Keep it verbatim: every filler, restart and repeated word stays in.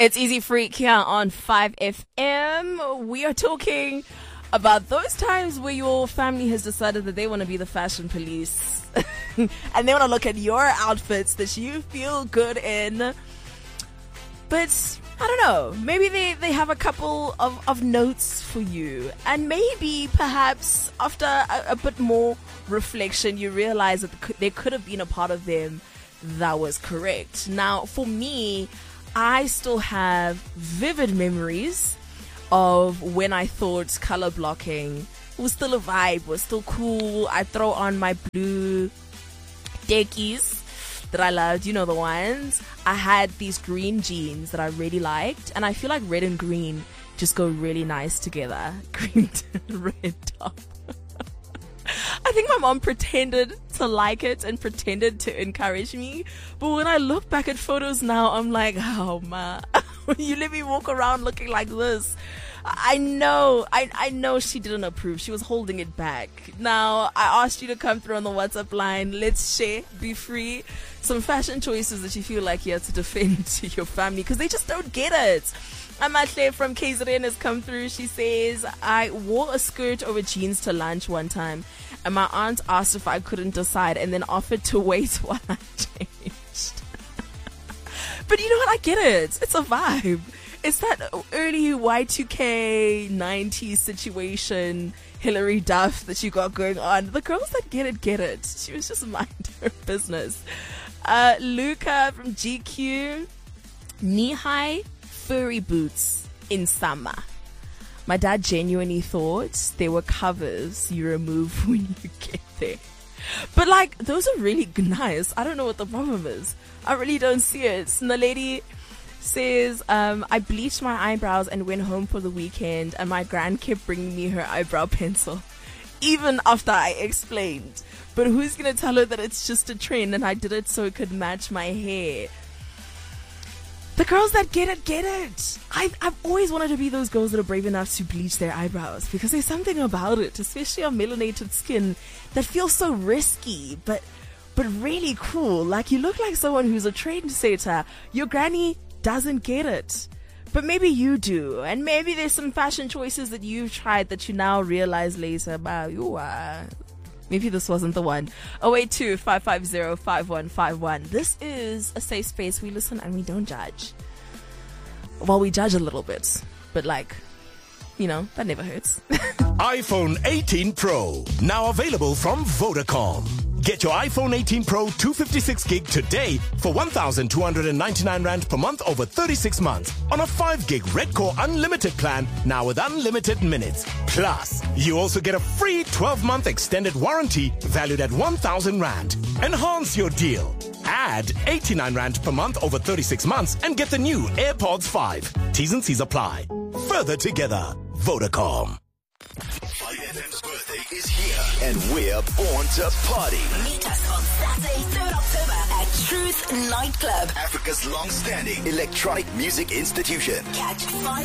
It's Easy Freak here on five F M. We are talking about those times where your family has decided that they want to be the fashion police and they want to look at your outfits that you feel good in. But I don't know, maybe they, they have a couple of, of notes for you, and maybe perhaps after a, a bit more reflection you realize that there could have been a part of them that was correct. Now for me, I still have vivid memories of when I thought color blocking was still a vibe, was still cool. I throw on my blue Dickies that I loved, you know the ones. I had these green jeans that I really liked, and I feel like red and green just go really nice together. Green to red top. I think my mom pretended to like it and pretended to encourage me. But when I look back at photos now, I'm like, oh, ma, you let me walk around looking like this. I know, I, I know she didn't approve. She was holding it back. Now, I asked you to come through on the WhatsApp line. Let's share, be free. Some fashion choices that you feel like you have to defend to your family because they just don't get it. Amahle from K Z N has come through. She says, I wore a skirt over jeans to lunch one time, and my aunt asked if I couldn't decide and then offered to wait while I changed. But you know what? I get it. It's a vibe. It's that early Y two K nineties situation, Hilary Duff that you got going on. The girls that get it, get it. She was just minding her business. Uh, Luca from G Q, knee-high furry boots in summer. My dad genuinely thought they were covers you remove when you get there. But like, those are really nice. I don't know what the problem is. I really don't see it. And the lady says, um, I bleached my eyebrows and went home for the weekend, and my gran kept bringing me her eyebrow pencil even after I explained. But who's gonna tell her that it's just a trend and I did it so it could match my hair? The girls that get it, get it. I've, I've always wanted to be those girls that are brave enough to bleach their eyebrows, because there's something about it, especially on melanated skin, that feels so risky, but but really cool. Like, you look like someone who's a trendsetter. Your granny doesn't get it, but maybe you do, and maybe there's some fashion choices that you've tried that you now realize later, wow, you are, maybe this wasn't the one. oh eight two, five five zero, five one five one. This is a safe space. We listen and we don't judge. Well, we judge a little bit, but like, you know, that never hurts. iPhone eighteen Pro, now available from Vodacom. Get your iPhone eighteen Pro two fifty-six gig today for one thousand two hundred ninety-nine rand per month over thirty-six months on a five gig Red Core Unlimited plan, now with unlimited minutes. Plus, you also get a free twelve month extended warranty valued at one thousand rand. Enhance your deal. Add eighty-nine rand per month over thirty-six months and get the new AirPods five. T's and C's apply. Further together, Vodacom. five F M's birthday is here, and we're born to party. Meet us on Saturday, third October at Truth Nightclub, Africa's long-standing electronic music institution. Catch five